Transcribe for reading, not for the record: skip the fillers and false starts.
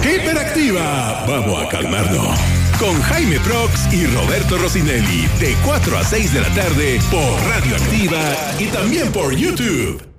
Hiperactiva, vamos a calmarnos. Con Jaime Prox y Roberto Rossinelli, de 4 a 6 de la tarde por Radio Activa y también por YouTube.